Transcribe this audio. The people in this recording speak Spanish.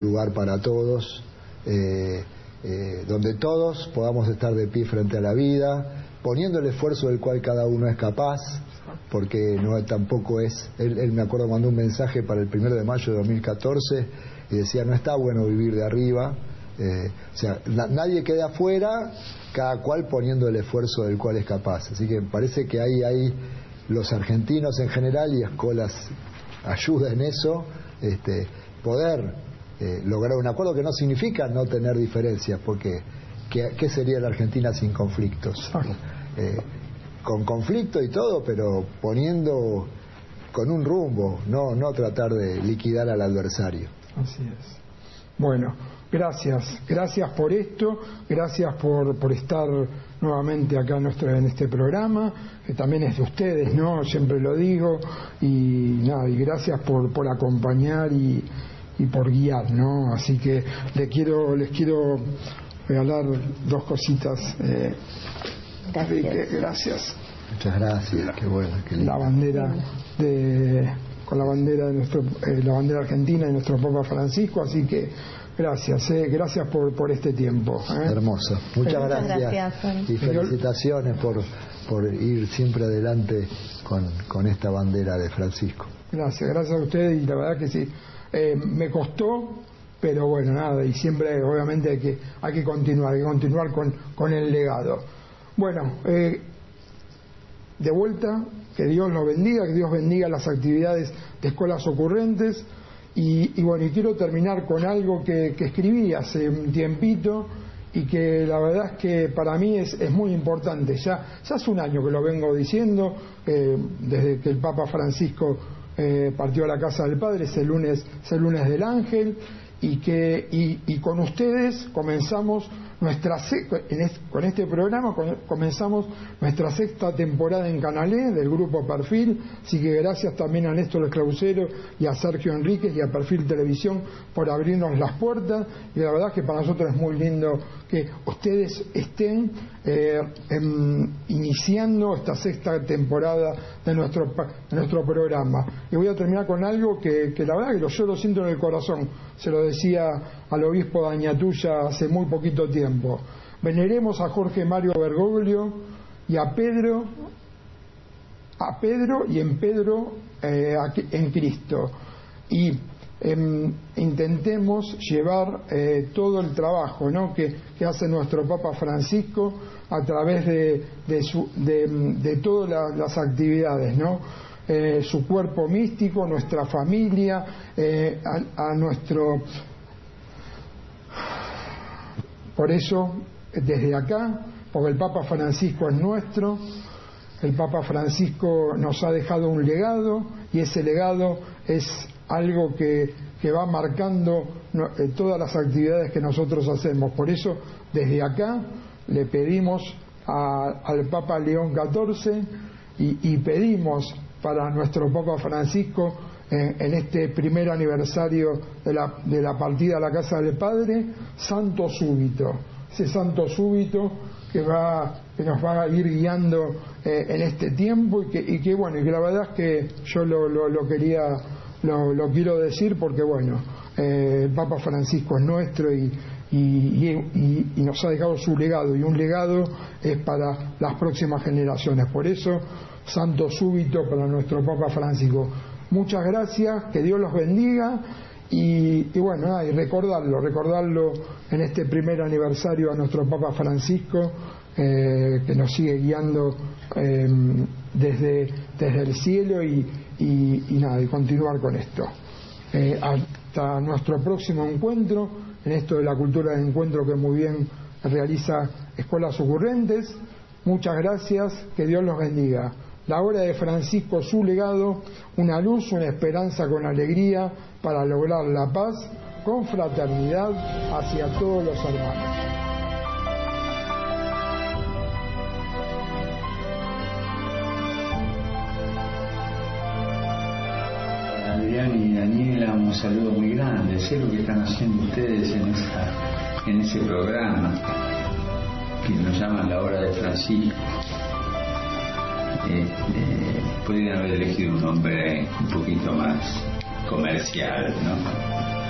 lugar para todos, donde todos podamos estar de pie frente a la vida, poniendo el esfuerzo del cual cada uno es capaz, porque no tampoco es, él me acuerdo mandó un mensaje para el 1 de mayo de 2014 y decía, no está bueno vivir de arriba, o sea, nadie queda afuera, cada cual poniendo el esfuerzo del cual es capaz. Así que parece que hay los argentinos en general, y Escolas ayuda en eso, poder lograr un acuerdo que no significa no tener diferencias, porque ¿qué sería la Argentina sin conflictos? Con conflicto y todo, pero poniendo con un rumbo, no tratar de liquidar al adversario. Así es. Bueno, gracias por esto, gracias por estar nuevamente acá en este programa, que también es de ustedes, ¿no? Siempre lo digo, y gracias por acompañar y por guiar, ¿no? Así que les quiero regalar 2 cositas. Gracias. Muchas gracias, qué bueno, qué lindo. La bandera con la bandera de la bandera argentina de nuestro Papa Francisco, así que gracias por este tiempo. Hermoso, muchas gracias y felicitaciones por ir siempre adelante con esta bandera de Francisco. Gracias a ustedes, y la verdad que sí, me costó, pero bueno, nada, y siempre obviamente hay que continuar con el legado. Bueno, de vuelta, que Dios los bendiga, que Dios bendiga las actividades de Escolas Ocurrentes, y bueno, y quiero terminar con algo que escribí hace un tiempito, y que la verdad es que para mí es muy importante. Ya hace un año que lo vengo diciendo, desde que el Papa Francisco partió a la casa del Padre, es el lunes del Ángel, y con ustedes comenzamos con este programa comenzamos nuestra 6ª temporada en Canal E del Grupo Perfil, así que gracias también a Néstor Clausero y a Sergio Enríquez y a Perfil Televisión por abrirnos las puertas, y la verdad es que para nosotros es muy lindo que ustedes estén iniciando esta 6ª temporada de nuestro programa. Y voy a terminar con algo que la verdad que yo lo siento en el corazón, se lo decía al obispo de Añatuya hace muy poquito tiempo. Veneremos a Jorge Mario Bergoglio y a Pedro y en Pedro en Cristo, y intentemos llevar todo el trabajo, ¿no?, que hace nuestro Papa Francisco a través de todas las actividades, ¿no? Su cuerpo místico, nuestra familia, a nuestro... Por eso, desde acá, porque el Papa Francisco es nuestro, el Papa Francisco nos ha dejado un legado, y ese legado es algo que va marcando todas las actividades que nosotros hacemos. Por eso, desde acá, le pedimos al Papa León XIV y pedimos para nuestro Papa Francisco, en este primer aniversario de la partida a la casa del Padre, Santo Súbito, ese Santo Súbito que nos va a ir guiando en este tiempo, y que bueno, y que la verdad es que yo lo quiero decir, porque bueno, el Papa Francisco es nuestro y nos ha dejado su legado, y un legado es para las próximas generaciones. Por eso, Santo Súbito para nuestro Papa Francisco. Muchas gracias, que Dios los bendiga, y bueno, y recordarlo en este primer aniversario a nuestro Papa Francisco, que nos sigue guiando desde el cielo, y continuar con esto. Hasta nuestro próximo encuentro, en esto de la cultura de encuentro que muy bien realiza Escolas Ocurrentes. Muchas gracias, que Dios los bendiga. La obra de Francisco, su legado, una luz, una esperanza con alegría para lograr la paz con fraternidad hacia todos los hermanos. Adrián y Daniela, un saludo muy grande. Sé lo que están haciendo ustedes en ese programa que nos llaman La Hora de Francisco. Podrían haber elegido un nombre un poquito más comercial, ¿no?